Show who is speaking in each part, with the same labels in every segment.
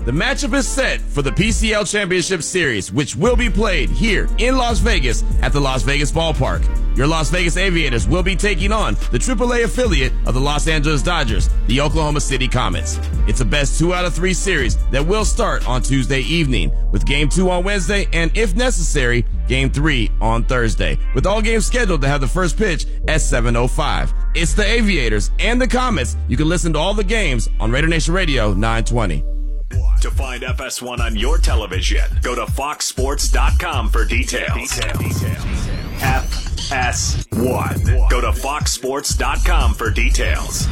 Speaker 1: The matchup is set for the PCL Championship Series, which will be played here in Las Vegas at the Las Vegas Ballpark. Your Las Vegas Aviators will be taking on the AAA affiliate of the Los Angeles Dodgers, the Oklahoma City Comets. It's a best 2 out of 3 series that will start on Tuesday evening, with Game 2 on Wednesday and, if necessary, Game 3 on Thursday, with all games scheduled to have the first pitch at 7:05. It's the Aviators and the Comets. You can listen to all the games on Raider Nation Radio 920.
Speaker 2: To find FS1 on your television, go to foxsports.com for details. FS1. Go to foxsports.com for details.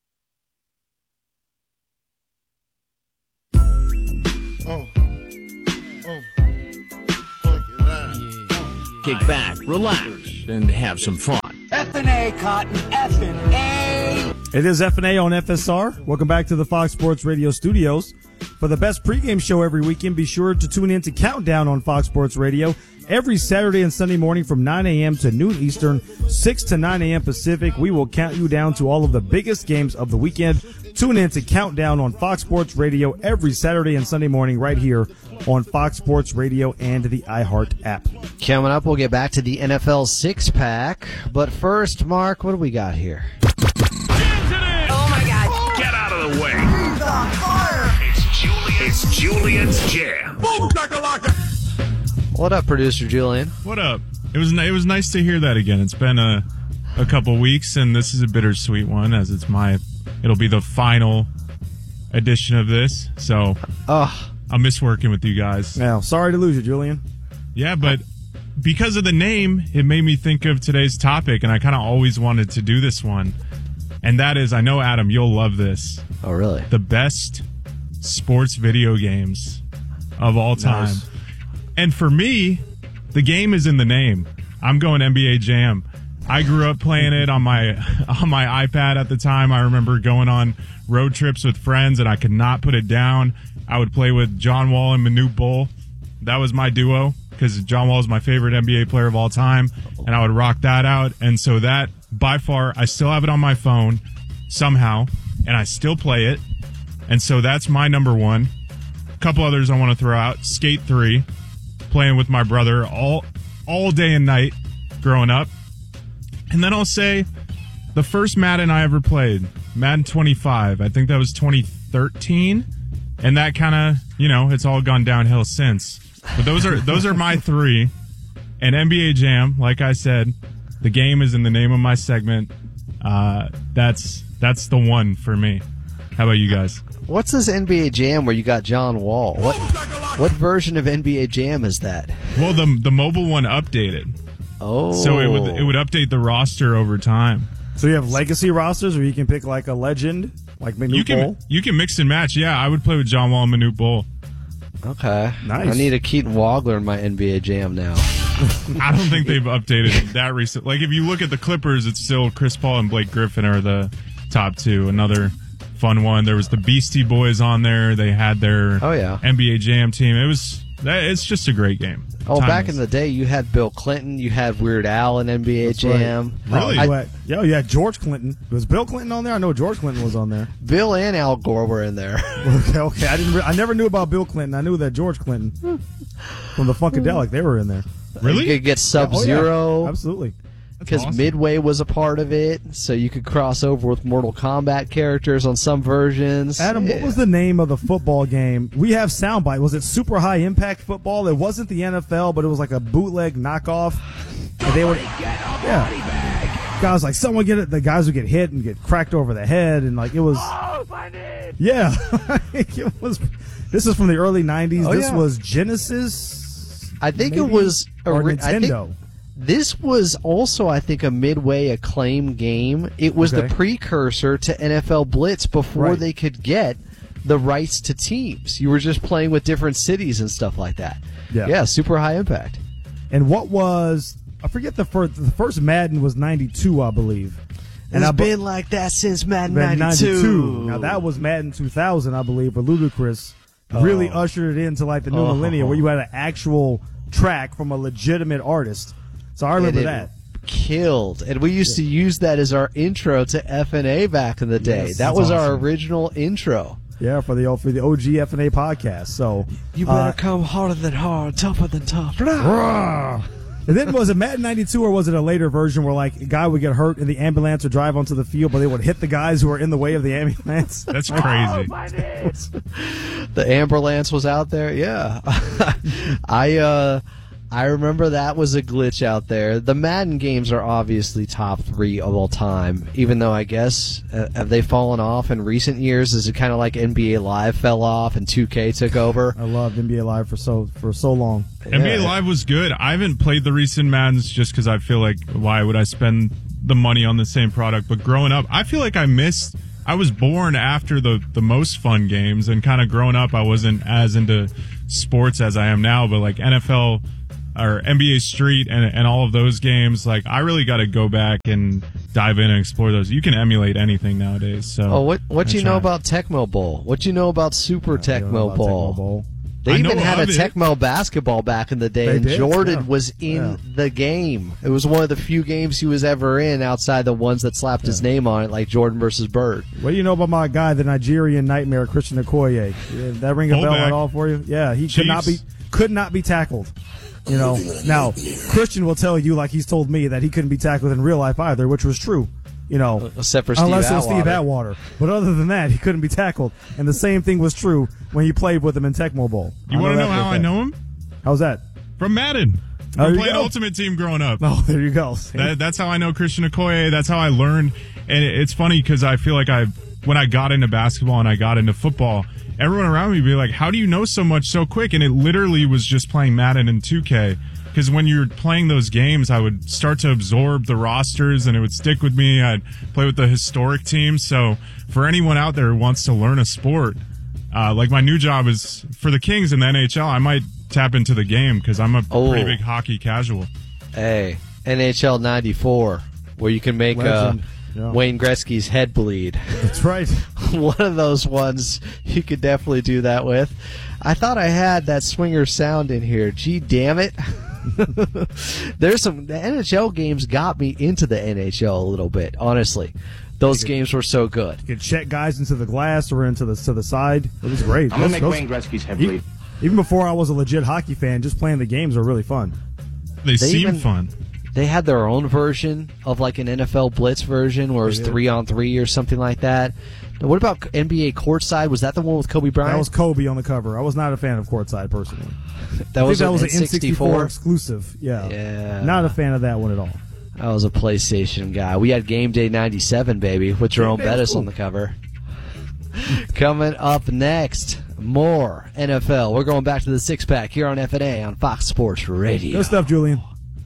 Speaker 3: Kick back, relax, and have some fun.
Speaker 4: F&A, Cotton, F&A.
Speaker 5: It is F&A on FSR. Welcome back to the Fox Sports Radio studios. For the best pregame show every weekend, be sure to tune in to Countdown on Fox Sports Radio every Saturday and Sunday morning from 9 a.m. to noon Eastern, 6 to 9 a.m. Pacific. We will count you down to all of the biggest games of the weekend. Tune in to Countdown on Fox Sports Radio every Saturday and Sunday morning right here on Fox Sports Radio and the iHeart app.
Speaker 6: Coming up, we'll get back to the NFL six-pack. But first, Mark, what do we got here?
Speaker 4: Oh, my God.
Speaker 2: Get out of the way.
Speaker 4: He's on fire.
Speaker 2: It's Julian's Jam.
Speaker 6: What up, producer Julian?
Speaker 7: What up? It was nice to hear that again. It's been a couple weeks, and this is a bittersweet one, as it'll be the final edition of this. So I'll miss working with you guys.
Speaker 5: Now, sorry to lose you, Julian.
Speaker 7: Yeah, but because of the name, it made me think of today's topic, and I kind of always wanted to do this one. And that is, I know, Adam, you'll love this.
Speaker 6: Oh, really?
Speaker 7: The best sports video games of all time.
Speaker 5: Nice.
Speaker 7: And for me, the game is in the name. I'm going NBA Jam. I grew up playing it on my iPad at the time. I remember going on road trips with friends, and I could not put it down. I would play with John Wall and Manute Bol. That was my duo, because John Wall is my favorite NBA player of all time, and I would rock that out. And so that, by far, I still have it on my phone somehow, and I still play it. And so that's my number one. A couple others I want to throw out. Skate 3, playing with my brother all day and night growing up. And then I'll say the first Madden I ever played, Madden 25. I think that was 2013. And that kind of, it's all gone downhill since. But those are my 3. And NBA Jam, like I said, the game is in the name of my segment. That's the one for me. How about you guys?
Speaker 6: What's this NBA Jam where you got John Wall? What version of NBA Jam is that?
Speaker 7: Well, the mobile one updated.
Speaker 6: Oh.
Speaker 7: So it would update the roster over time.
Speaker 5: So you have legacy rosters, or you can pick like a legend, like Manute Bol?
Speaker 7: You can mix and match. Yeah, I would play with John Wall and Manute Bol.
Speaker 6: Okay.
Speaker 5: Nice.
Speaker 6: I need a Keaton Wagler in my NBA Jam now.
Speaker 7: I don't think they've updated that recent. Like, if you look at the Clippers, it's still Chris Paul and Blake Griffin are the top 2. Another fun one. There was the Beastie Boys on there. They had their NBA Jam team. It's just a great game.
Speaker 6: Back in the day, you had Bill Clinton, you had Weird Al in NBA Jam.
Speaker 7: Right.
Speaker 5: Really? You had George Clinton. Was Bill Clinton on there? I know George Clinton was on there.
Speaker 6: Bill and Al Gore were in there.
Speaker 5: Okay. I never knew about Bill Clinton. I knew that George Clinton from the Funkadelic, they were in there.
Speaker 7: Really?
Speaker 6: You could get Sub-Zero.
Speaker 5: Absolutely.
Speaker 6: Because
Speaker 7: awesome.
Speaker 6: Midway was a part of it, so you could cross over with Mortal Kombat characters on some versions.
Speaker 5: Adam, what was the name of the football game? We have soundbite. Was it Super High Impact Football? It wasn't the NFL, but it was like a bootleg knockoff. And they would, guys, like someone get it. The guys would get hit and get cracked over the head, and like it was.
Speaker 4: Oh, find it.
Speaker 5: Yeah, it was. This is from the early '90s. This was Genesis.
Speaker 6: I think
Speaker 5: maybe?
Speaker 6: It was
Speaker 5: or Nintendo.
Speaker 6: This was also, I think, a Midway Acclaim game. It was the precursor to NFL Blitz before they could get the rights to teams. You were just playing with different cities and stuff like that. Yeah, Super High Impact.
Speaker 5: And what was, I forget the first Madden was 92, I believe. And
Speaker 6: it's been like that since Madden 92.
Speaker 5: Now, that was Madden 2000, I believe, where Ludacris really ushered it into like the new millennium, where you had an actual track from a legitimate artist. So I remember that.
Speaker 6: Killed. And we used to use that as our intro to F&A back in the day.
Speaker 5: Yes,
Speaker 6: that was
Speaker 5: awesome.
Speaker 6: our original intro.
Speaker 5: Yeah, for the OG FNA podcast. So
Speaker 6: you better come harder than hard, tougher than tough.
Speaker 5: And then was it Madden 92 or was it a later version where like a guy would get hurt and the ambulance would drive onto the field, but they would hit the guys who were in the way of the ambulance?
Speaker 7: That's crazy.
Speaker 6: The ambulance was out there. Yeah, I remember that was a glitch out there. The Madden games are obviously top 3 of all time, even though I guess have they fallen off in recent years? Is it kind of like NBA Live fell off and 2K took over?
Speaker 5: I loved NBA Live for so long.
Speaker 7: NBA Live was good. I haven't played the recent Maddens just because I feel like why would I spend the money on the same product? But growing up, I feel like I was born after the most fun games, and kind of growing up, I wasn't as into sports as I am now, but like NFL or NBA Street and all of those games, like I really got to go back and dive in and explore those. You can emulate anything nowadays. So,
Speaker 6: what do you know about Tecmo Bowl? What do you know about Super Tecmo Bowl? They even had a Tecmo basketball back in the day, and Jordan was in the game. It was one of the few games he was ever in outside the ones that slapped his name on it, like Jordan versus Bird.
Speaker 5: What do you know about my guy, the Nigerian nightmare, Christian Okoye? Did that ring a bell at all for you? Yeah, he could not be tackled. You know, now Christian will tell you, like he's told me, that he couldn't be tackled in real life either, which was true. You know,
Speaker 6: except for Steve
Speaker 5: Atwater. But other than that, he couldn't be tackled. And the same thing was true when you played with him in Tecmo Bowl.
Speaker 7: You want to know how I know him?
Speaker 5: How's that?
Speaker 7: From Madden. I played Ultimate Team growing up.
Speaker 5: Oh, there you go.
Speaker 7: That's how I know Christian Okoye. That's how I learned. And it's funny because I feel like when I got into basketball and I got into football, everyone around me would be like, how do you know so much so quick? And it literally was just playing Madden and 2K. Because when you're playing those games, I would start to absorb the rosters and it would stick with me. I'd play with the historic teams. So for anyone out there who wants to learn a sport, like my new job is for the Kings in the NHL, I might tap into the game because I'm a pretty big hockey casual.
Speaker 6: Hey, NHL 94, where you can make Wayne Gretzky's head bleed.
Speaker 5: That's right.
Speaker 6: One of those ones you could definitely do that with. I thought I had that swinger sound in here. Gee, damn it. The NHL games got me into the NHL a little bit, honestly. Those games were so good.
Speaker 5: You could check guys into the glass or to the side. It was great.
Speaker 8: I'm going to make Wayne Gretzky's head bleed.
Speaker 5: Even before I was a legit hockey fan, just playing the games are really fun.
Speaker 7: They seem fun.
Speaker 6: They had their own version of like an NFL Blitz version where it was 3-on-3 or something like that. Now, what about NBA Courtside? Was that the one with Kobe Bryant?
Speaker 5: That was Kobe on the cover. I was not a fan of Courtside personally.
Speaker 6: That was
Speaker 5: an N64 exclusive. Yeah. Not a fan of that one at all.
Speaker 6: I was a PlayStation guy. We had Game Day 97, baby, with Jerome Bettis on the cover. Coming up next, more NFL. We're going back to the six-pack here on FNA on Fox Sports Radio.
Speaker 5: Good stuff, Julian.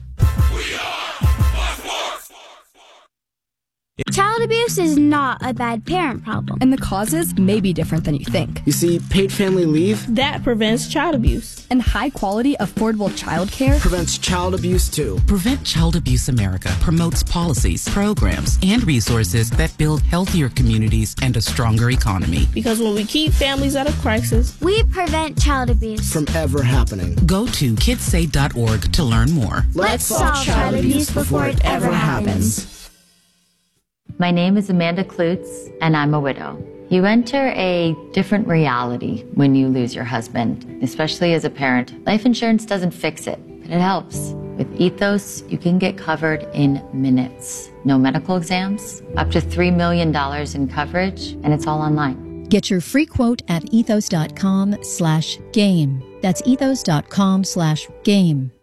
Speaker 9: Child abuse is not a bad parent problem.
Speaker 10: And the causes may be different than you think.
Speaker 11: You see, paid family leave,
Speaker 10: that prevents child abuse. And high-quality, affordable child care
Speaker 11: prevents child abuse, too.
Speaker 12: Prevent Child Abuse America promotes policies, programs, and resources that build healthier communities and a stronger economy.
Speaker 10: Because when we keep families out of crisis,
Speaker 9: we prevent child abuse
Speaker 11: from ever happening.
Speaker 12: Go to kidssave.org to learn more.
Speaker 9: Let's solve child abuse before it ever happens.
Speaker 13: My name is Amanda Klutz, and I'm a widow. You enter a different reality when you lose your husband, especially as a parent. Life insurance doesn't fix it, but it helps. With Ethos, you can get covered in minutes. No medical exams, up to $3 million in coverage, and it's all online.
Speaker 14: Get your free quote at ethos.com/game. That's ethos.com/game.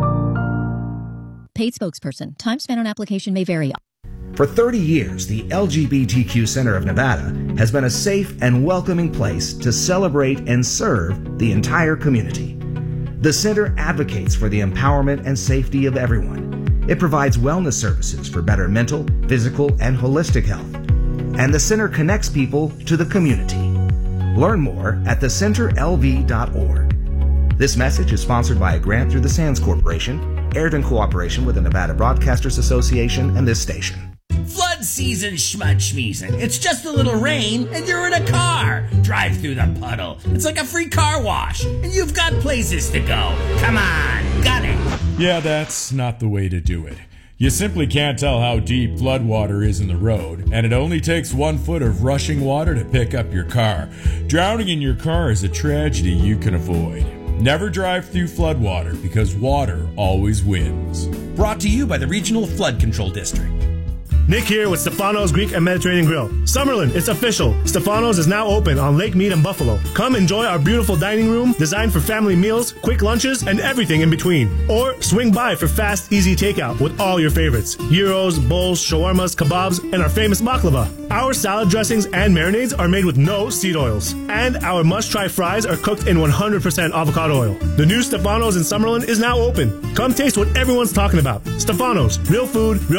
Speaker 14: Paid spokesperson. Time spent on application may vary.
Speaker 15: For 30 years, the LGBTQ Center of Nevada has been a safe and welcoming place to celebrate and serve the entire community. The center advocates for the empowerment and safety of everyone. It provides wellness services for better mental, physical, and holistic health. And the center connects people to the community. Learn more at thecenterlv.org. This message is sponsored by a grant through the Sands Corporation, aired in cooperation with the Nevada Broadcasters Association and this station.
Speaker 16: Flood season, schmud-schmeezin'. It's just a little rain, and you're in a car. Drive through the puddle. It's like a free car wash, and you've got places to go. Come on, got it.
Speaker 17: Yeah, that's not the way to do it.
Speaker 8: You simply can't tell how deep floodwater is in the road, and it only takes 1 foot of rushing water to pick up your car. Drowning in your car is a tragedy you can avoid. Never drive through floodwater because water always wins.
Speaker 17: Brought to you by the Regional Flood Control District.
Speaker 18: Nick here with Stefano's Greek and Mediterranean Grill. Summerlin, it's official. Stefano's is now open on Lake Mead and Buffalo. Come enjoy our beautiful dining room designed for family meals, quick lunches, and everything in between. Or swing by for fast, easy takeout with all your favorites. Gyros, bowls, shawarmas, kebabs, and our famous baklava. Our salad dressings and marinades are made with no seed oils. And our must-try fries are cooked in 100% avocado oil. The new Stefano's in Summerlin is now open. Come taste what everyone's talking about. Stefano's, real food, real